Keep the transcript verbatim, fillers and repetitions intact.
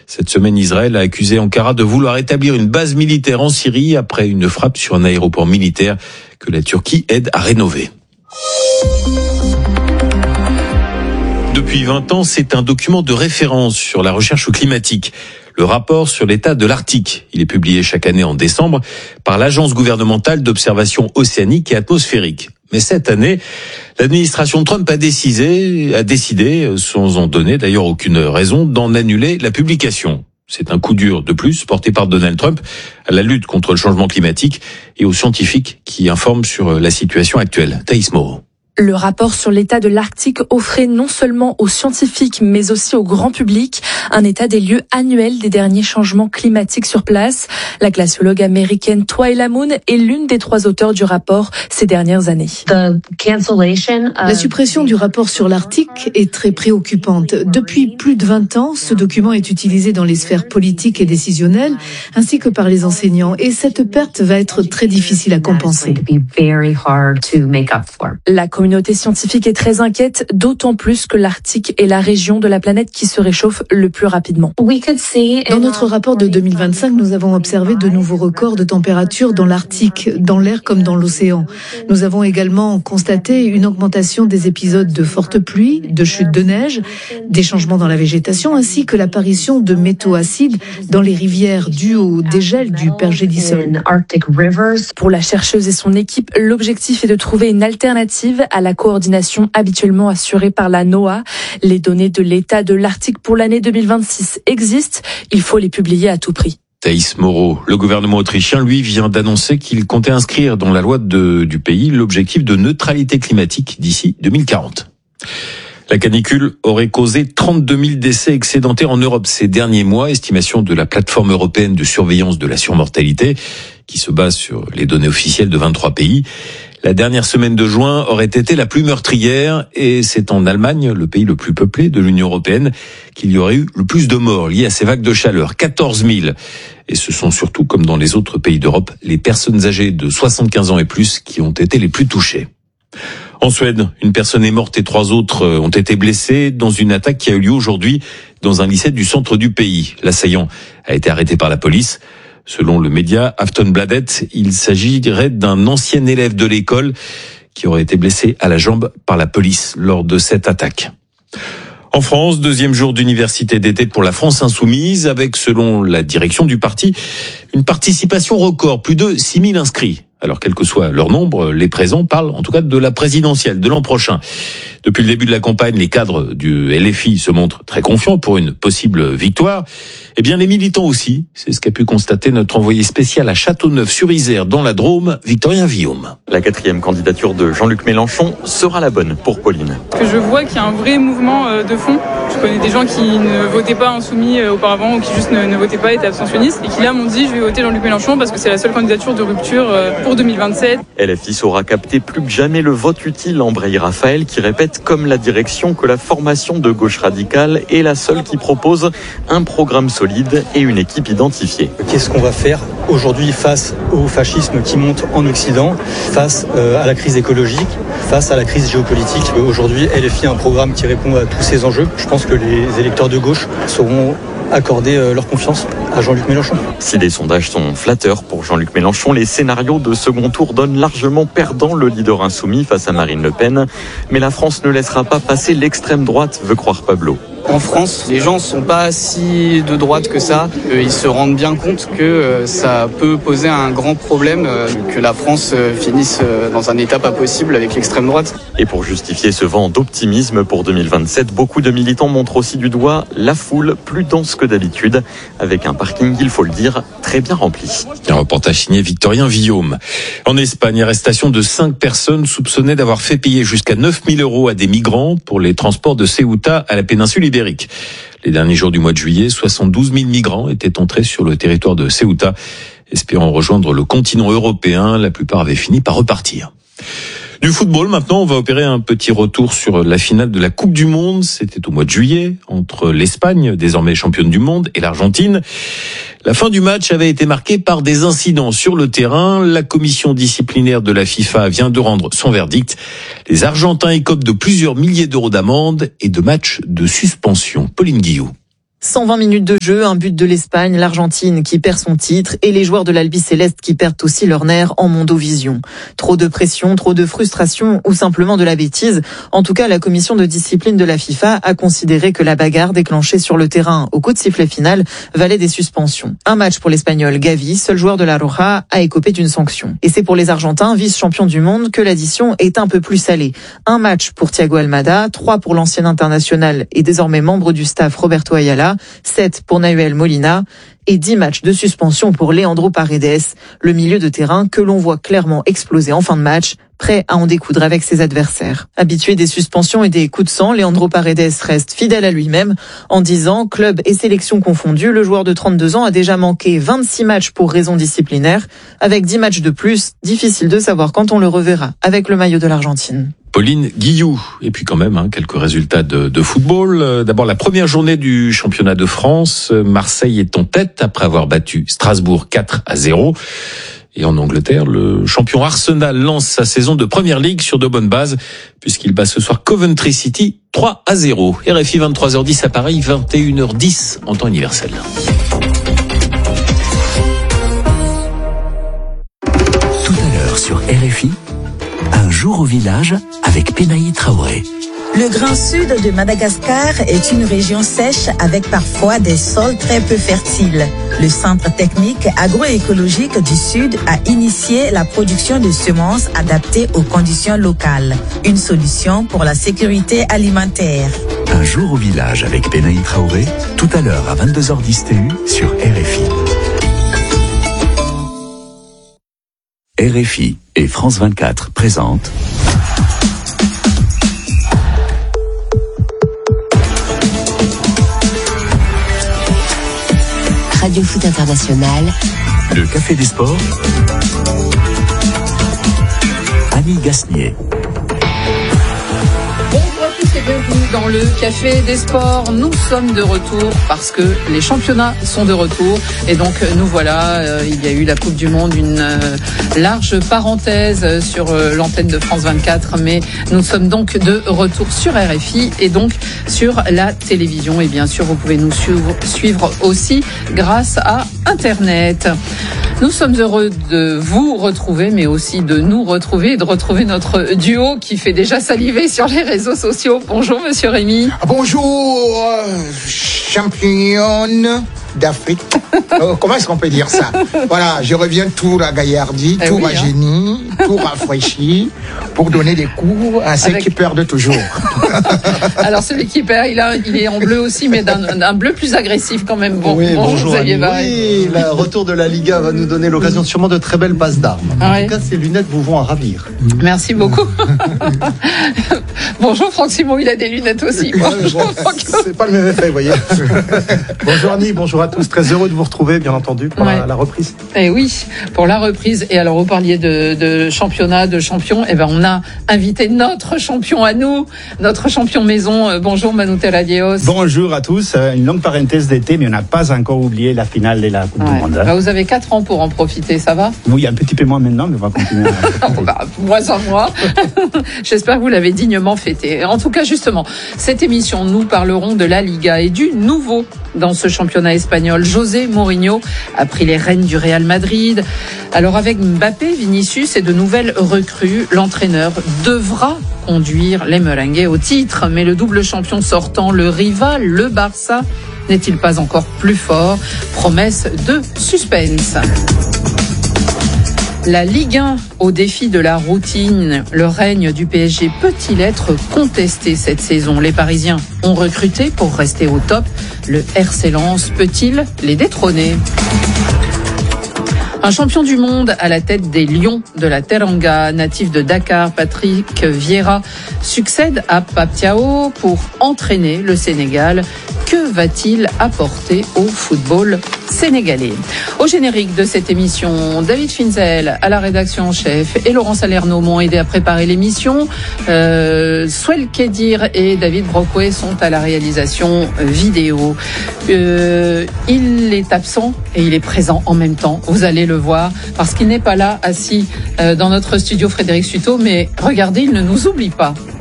Cette semaine, Israël a accusé Ankara de vouloir établir une base militaire en Syrie après une frappe sur un aéroport militaire que la Turquie aide à rénover. Depuis vingt ans, c'est un document de référence sur la recherche climatique. Le rapport sur l'état de l'Arctique. Il est publié chaque année en décembre par l'Agence gouvernementale d'observation océanique et atmosphérique. Mais cette année, l'administration Trump a décidé, a décidé, sans en donner d'ailleurs aucune raison, d'en annuler la publication. C'est un coup dur de plus porté par Donald Trump à la lutte contre le changement climatique et aux scientifiques qui informent sur la situation actuelle. Thaïs Moreau. Le rapport sur l'état de l'Arctique offrait non seulement aux scientifiques, mais aussi au grand public un état des lieux annuel des derniers changements climatiques sur place. La glaciologue américaine Twyla Moon est l'une des trois auteurs du rapport ces dernières années. La suppression du rapport sur l'Arctique est très préoccupante. Depuis plus de vingt ans, ce document est utilisé dans les sphères politiques et décisionnelles, ainsi que par les enseignants. Et cette perte va être très difficile à compenser. La La communauté scientifique est très inquiète, d'autant plus que l'Arctique est la région de la planète qui se réchauffe le plus rapidement. Dans notre rapport de deux mille vingt-cinq, nous avons observé de nouveaux records de température dans l'Arctique, dans l'air comme dans l'océan. Nous avons également constaté une augmentation des épisodes de fortes pluies, de chutes de neige, des changements dans la végétation, ainsi que l'apparition de métaux acides dans les rivières dues au dégel du pergélisol. Pour la chercheuse et son équipe, l'objectif est de trouver une alternative à la coordination habituellement assurée par la NOAA. Les données de l'état de l'Arctique pour l'année deux mille vingt-six existent. Il faut les publier à tout prix. Thaïs Moreau, le gouvernement autrichien, lui, vient d'annoncer qu'il comptait inscrire dans la loi de, du pays l'objectif de neutralité climatique d'ici deux mille quarante. La canicule aurait causé trente-deux mille décès excédentaires en Europe ces derniers mois, estimation de la plateforme européenne de surveillance de la surmortalité, qui se base sur les données officielles de vingt-trois pays. La dernière semaine de juin aurait été la plus meurtrière et c'est en Allemagne, le pays le plus peuplé de l'Union européenne, qu'il y aurait eu le plus de morts liés à ces vagues de chaleur, quatorze mille. Et ce sont surtout, comme dans les autres pays d'Europe, les personnes âgées de soixante-quinze ans et plus qui ont été les plus touchées. En Suède, une personne est morte et trois autres ont été blessées dans une attaque qui a eu lieu aujourd'hui dans un lycée du centre du pays. L'assaillant a été arrêté par la police. Selon le média Aftonbladet, il s'agirait d'un ancien élève de l'école qui aurait été blessé à la jambe par la police lors de cette attaque. En France, deuxième jour d'université d'été pour la France insoumise, avec, selon la direction du parti, une participation record, plus de six mille inscrits. Alors, quel que soit leur nombre, les présents parlent en tout cas de la présidentielle de l'an prochain. Depuis le début de la campagne, les cadres du L F I se montrent très confiants pour une possible victoire. Eh bien, les militants aussi, c'est ce qu'a pu constater notre envoyé spécial à Châteauneuf-sur-Isère, dans la Drôme, Victorien Villaume. La quatrième candidature de Jean-Luc Mélenchon sera la bonne pour Pauline. Que je vois qu'il y a un vrai mouvement de fond. Je connais des gens qui ne votaient pas insoumis auparavant ou qui juste ne, ne votaient pas, étaient abstentionnistes, et qui là m'ont dit je vais voter Jean-Luc Mélenchon parce que c'est la seule candidature de rupture pour deux mille vingt-sept. L F I saura capter plus que jamais le vote utile, embraye Raphaël, qui répète comme la direction que la formation de gauche radicale est la seule qui propose un programme solide et une équipe identifiée. Qu'est-ce qu'on va faire aujourd'hui face au fascisme qui monte en Occident, face à la crise écologique, face à la crise géopolitique? Aujourd'hui, L F I a un programme qui répond à tous ces enjeux. Je pense que les électeurs de gauche sauront accorder leur confiance à Jean-Luc Mélenchon. Si les sondages sont flatteurs pour Jean-Luc Mélenchon, les scénarios de second tour donnent largement perdant le leader insoumis face à Marine Le Pen. Mais la France ne laissera pas passer l'extrême droite, veut croire Pablo. En France, les gens ne sont pas si de droite que ça. Ils se rendent bien compte que ça peut poser un grand problème, que la France finisse dans un état pas possible avec l'extrême droite. Et pour justifier ce vent d'optimisme pour deux mille vingt-sept, beaucoup de militants montrent aussi du doigt la foule plus dense que d'habitude, avec un parking, il faut le dire, très bien rempli. Un reportage signé Victorien Villaume. En Espagne, arrestation de cinq personnes soupçonnées d'avoir fait payer jusqu'à neuf mille euros à des migrants pour les transports de Ceuta à la péninsule ibérique. Les derniers jours du mois de juillet, soixante-douze mille migrants étaient entrés sur le territoire de Ceuta, espérant rejoindre le continent européen. La plupart avaient fini par repartir. Du football, maintenant, on va opérer un petit retour sur la finale de la Coupe du Monde. C'était au mois de juillet, entre l'Espagne, désormais championne du monde, et l'Argentine. La fin du match avait été marquée par des incidents sur le terrain. La commission disciplinaire de la FIFA vient de rendre son verdict. Les Argentins écopent de plusieurs milliers d'euros d'amende et de matchs de suspension. Pauline Guillou. cent vingt minutes de jeu, un but de l'Espagne, l'Argentine qui perd son titre et les joueurs de l'Albiceleste qui perdent aussi leur nerf en mondovision. Trop de pression, trop de frustration ou simplement de la bêtise. En tout cas, la commission de discipline de la FIFA a considéré que la bagarre déclenchée sur le terrain au coup de sifflet final valait des suspensions. Un match pour l'Espagnol Gavi, seul joueur de la Roja, a écopé d'une sanction. Et c'est pour les Argentins, vice-champions du monde, que l'addition est un peu plus salée. Un match pour Thiago Almada, trois pour l'ancien international et désormais membre du staff Roberto Ayala, sept pour Nahuel Molina et dix matchs de suspension pour Leandro Paredes, le milieu de terrain que l'on voit clairement exploser en fin de match, prêt à en découdre avec ses adversaires. Habitué des suspensions et des coups de sang, Leandro Paredes reste fidèle à lui-même. En dix ans, club et sélection confondus, le joueur de trente-deux ans a déjà manqué vingt-six matchs pour raison disciplinaire. Avec dix matchs de plus, difficile de savoir quand on le reverra avec le maillot de l'Argentine. Pauline Guillou. Et puis quand même, hein, quelques résultats de, de football. D'abord, la première journée du championnat de France. Marseille est en tête après avoir battu Strasbourg quatre à zéro. Et en Angleterre, le champion Arsenal lance sa saison de Première Ligue sur de bonnes bases, puisqu'il bat ce soir Coventry City trois à zéro. R F I vingt-trois heures dix à Paris, vingt et une heures dix en temps universel. Tout à l'heure sur R F I, un jour au village avec Penaï Traoré. Le Grand Sud de Madagascar est une région sèche avec parfois des sols très peu fertiles. Le Centre technique agroécologique du Sud a initié la production de semences adaptées aux conditions locales. Une solution pour la sécurité alimentaire. Un jour au village avec Penaï Traoré, tout à l'heure à vingt-deux heures dix T U sur R F I. R F I et France vingt-quatre présentent Radio Foot International. Le Café des Sports. Annie Gasnier. Bonjour à tous et bienvenue dans le Café des Sports. Nous sommes de retour parce que les championnats sont de retour. Et donc nous voilà, euh, il y a eu la Coupe du Monde, une euh, large parenthèse sur euh, l'antenne de France vingt-quatre. Mais nous sommes donc de retour sur R F I et donc sur la télévision. Et bien sûr, vous pouvez nous suivre, suivre aussi grâce à Internet. Nous sommes heureux de vous retrouver, mais aussi de nous retrouver et de retrouver notre duo qui fait déjà saliver sur les réseaux sociaux. Bonjour, monsieur Rémi. Bonjour, championne d'Afrique. euh, comment est-ce qu'on peut dire ça? Voilà, je reviens tout ragaillardi, tout eh oui, rajeuni, hein. tout rafraîchi, pour donner des cours à ceux Avec... qui perdent toujours. Alors celui qui perd, il, a, il est en bleu aussi, mais d'un, d'un bleu plus agressif quand même. Bon, oui, bonjour, bonjour Xavier Barré. Oui, le retour de la Liga va nous donner l'occasion de sûrement de très belles passes d'armes. En ouais. tout cas, ces lunettes vous vont à ravir. Merci beaucoup. Bonjour Franck Simon, il a des lunettes aussi. Ouais, bonjour, bon, c'est pas le même effet, vous voyez. Bonjour Annie, bonjour à tous. Très heureux de vous retrouver, bien entendu, pour ouais. la, la reprise. Et oui, pour la reprise. Et alors, vous parliez de, de championnat, de champion. Eh ben, on a invité notre champion à nous, notre champion maison. Bonjour Manu Terradios. Bonjour à tous. Une longue parenthèse d'été, mais on n'a pas encore oublié la finale de la Coupe ouais. du Monde. Bah, vous avez quatre ans pour en profiter, ça va? Oui, un petit peu moins maintenant, mais on va continuer. À... bah, moins en moins. J'espère que vous l'avez dignement fêté. En tout cas, justement, cette émission, nous parlerons de la Liga et du nouveau dans ce championnat espagnol. José Mourinho a pris les rênes du Real Madrid. Alors avec Mbappé, Vinicius et de nouvelles recrues, l'entraîneur devra conduire les merengues au titre. Mais le double champion sortant, le rival, le Barça, n'est-il pas encore plus fort? Promesse de suspense. La Ligue un au défi de la routine. Le règne du P S G peut-il être contesté cette saison? Les Parisiens ont recruté pour rester au top. Le R C Lens peut-il les détrôner? Un champion du monde à la tête des Lions de la Teranga, natif de Dakar, Patrick Vieira, succède à Pape Thiaw pour entraîner le Sénégal. Que va-t-il apporter au football sénégalais? Au générique de cette émission, David Finzel à la rédaction en chef et Laurent Salerno m'ont aidé à préparer l'émission. Euh, Swell Kedir et David Brockway sont à la réalisation vidéo. Euh, il est absent et il est présent en même temps. Vous allez le voir parce qu'il n'est pas là assis euh, dans notre studio Frédéric Suto, mais regardez, il ne nous oublie pas.